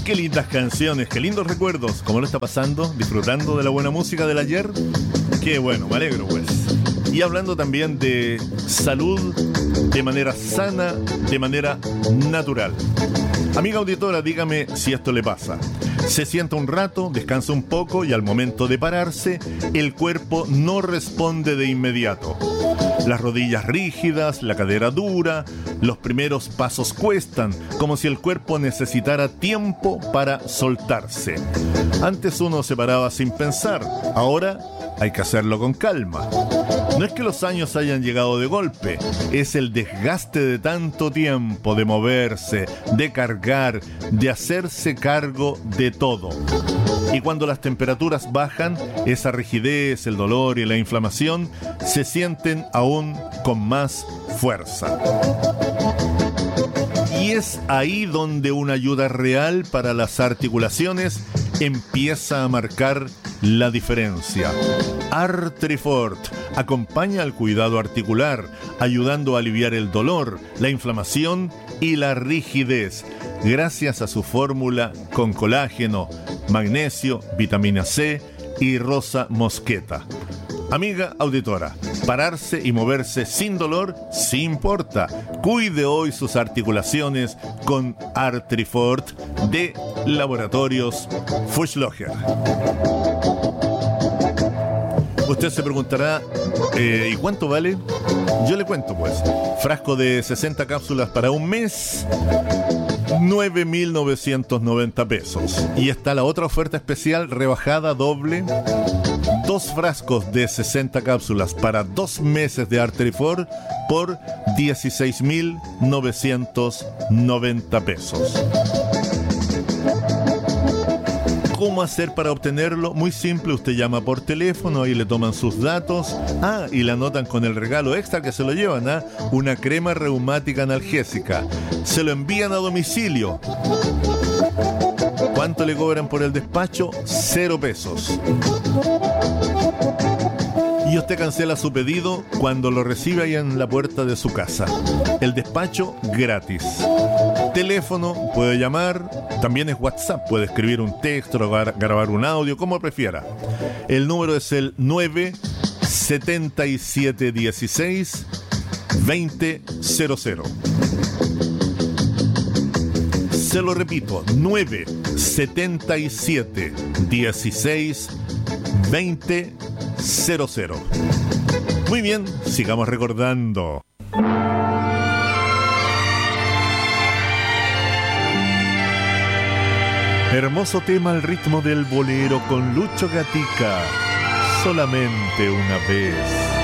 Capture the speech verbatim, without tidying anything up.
Qué lindas canciones, qué lindos recuerdos. ¿Cómo lo está pasando? ¿Disfrutando de la buena música del ayer? Qué bueno, me alegro pues. Y hablando también de salud de manera sana, de manera natural. Amiga auditora, dígame si esto le pasa. Se sienta un rato, descansa un poco y al momento de pararse, el cuerpo no responde de inmediato. Las rodillas rígidas, la cadera dura, los primeros pasos cuestan, como si el cuerpo necesitara tiempo para soltarse. Antes uno se paraba sin pensar, ahora hay que hacerlo con calma. No es que los años hayan llegado de golpe, es el desgaste de tanto tiempo, de moverse, de cargar, de hacerse cargo de todo. Y cuando las temperaturas bajan, esa rigidez, el dolor y la inflamación se sienten aún con más fuerza. Y es ahí donde una ayuda real para las articulaciones empieza a marcar la diferencia. Artrifort acompaña al cuidado articular, ayudando a aliviar el dolor, la inflamación y la rigidez, gracias a su fórmula con colágeno, magnesio, vitamina C y rosa mosqueta. Amiga auditora, pararse y moverse sin dolor sí importa. Cuide hoy sus articulaciones con Artrifort de Laboratorios Fuchslocher. Usted se preguntará, eh, ¿y cuánto vale? Yo le cuento pues. Frasco de sesenta cápsulas para un mes, nueve mil novecientos noventa pesos. Y está la otra oferta especial rebajada doble. Dos frascos de sesenta cápsulas para dos meses de Artrifort por dieciséis mil novecientos noventa pesos. ¿Cómo hacer para obtenerlo? Muy simple, usted llama por teléfono, ahí le toman sus datos, ah, y le anotan con el regalo extra que se lo llevan, ¿ah? Una crema reumática analgésica. Se lo envían a domicilio. ¿Cuánto le cobran por el despacho? Cero pesos. Y usted cancela su pedido cuando lo recibe ahí en la puerta de su casa. El despacho gratis. Teléfono, puede llamar, también es WhatsApp, puede escribir un texto, grabar un audio, como prefiera. El número es el nueve setenta y siete dieciséis veinte cero cero. Se lo repito, nueve setenta y siete dieciséis veinte cero cero. Muy bien, sigamos recordando. Hermoso tema al ritmo del bolero con Lucho Gatica. Solamente una vez.